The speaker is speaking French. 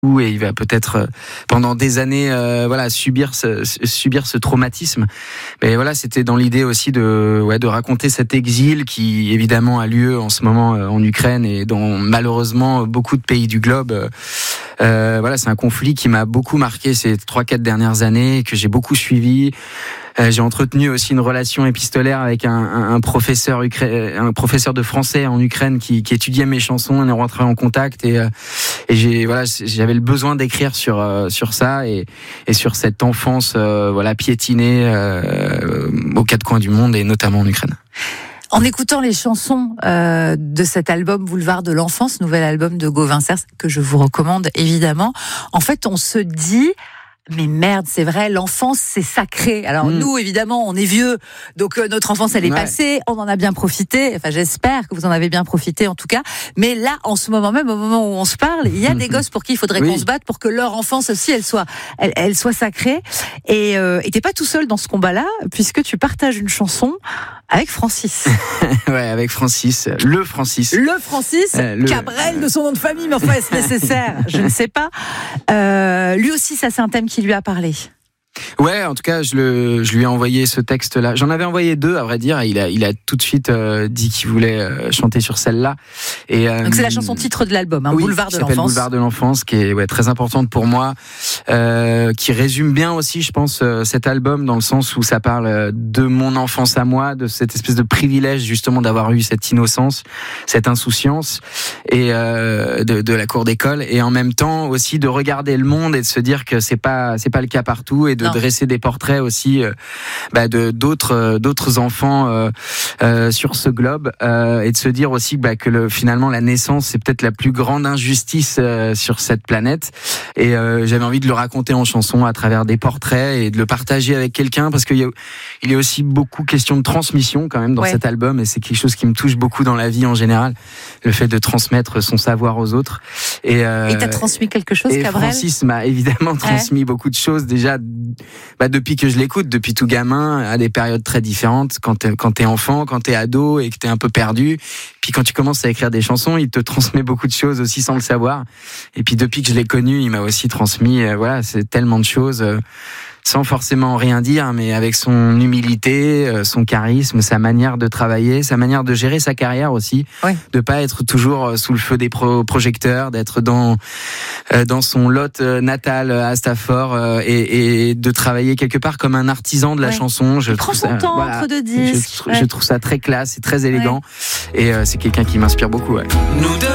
et il va peut-être pendant des années subir ce traumatisme. Mais voilà, c'était dans l'idée aussi de raconter cet exil qui évidemment a lieu en ce moment en Ukraine et dans malheureusement beaucoup de pays du globe. C'est un conflit qui m'a beaucoup marqué ces 3-4 dernières années, que j'ai beaucoup suivi. J'ai entretenu aussi une relation épistolaire avec un professeur de français en Ukraine qui étudiait mes chansons. On est rentré en contact et j'avais le besoin d'écrire sur ça et sur cette enfance piétinée aux quatre coins du monde et notamment en Ukraine. En écoutant les chansons de cet album Boulevard de l'Enfance, nouvel album de Gauvin Cers, que je vous recommande évidemment, en fait on se dit... Mais merde, c'est vrai, l'enfance, c'est sacré. Alors nous, évidemment, on est vieux, donc notre enfance, elle est passée, on en a bien profité. Enfin, j'espère que vous en avez bien profité, en tout cas. Mais là, en ce moment même, au moment où on se parle, il y a des gosses pour qui il faudrait qu'on se batte pour que leur enfance aussi, elle soit sacrée. Et t'es pas tout seul dans ce combat-là, puisque tu partages une chanson avec Francis. Ouais, avec Francis, le Francis. Cabrel de son nom de famille, mais enfin, est-ce nécessaire ? Je ne sais pas. Lui aussi, ça, c'est un thème qui lui a parlé. Ouais, en tout cas, je lui ai envoyé ce texte-là. J'en avais envoyé 2, à vrai dire. Il a tout de suite dit qu'il voulait chanter sur celle-là. Et donc c'est la chanson titre de l'album, Boulevard de l'Enfance. Boulevard de l'Enfance, qui est très importante pour moi, qui résume bien aussi, je pense, cet album dans le sens où ça parle de mon enfance à moi, de cette espèce de privilège justement d'avoir eu cette innocence, cette insouciance et de la cour d'école, et en même temps aussi de regarder le monde et de se dire que c'est pas le cas partout, et de dresser des portraits aussi de d'autres enfants sur ce globe, et de se dire aussi que finalement la naissance c'est peut-être la plus grande injustice sur cette planète, et j'avais envie de le raconter en chanson à travers des portraits et de le partager avec quelqu'un, parce qu'il y a aussi beaucoup question de transmission quand même dans cet album, et c'est quelque chose qui me touche beaucoup dans la vie en général, le fait de transmettre son savoir aux autres. Et t'as transmis quelque chose, Cabrel ? Francis m'a évidemment transmis beaucoup de choses déjà. Depuis que je l'écoute, depuis tout gamin, à des périodes très différentes, quand t'es enfant, quand t'es ado et que t'es un peu perdu, puis quand tu commences à écrire des chansons, il te transmet beaucoup de choses aussi sans le savoir. Et puis depuis que je l'ai connu, il m'a aussi transmis, c'est tellement de choses, sans forcément rien dire, mais avec son humilité, son charisme, sa manière de travailler, sa manière de gérer sa carrière aussi, de pas être toujours sous le feu des projecteurs, d'être dans son lot natal à Stafford, et de travailler quelque part comme un artisan de la chanson. Il prend son temps entre deux disques. Je trouve ça très classe et très élégant, et c'est quelqu'un qui m'inspire beaucoup.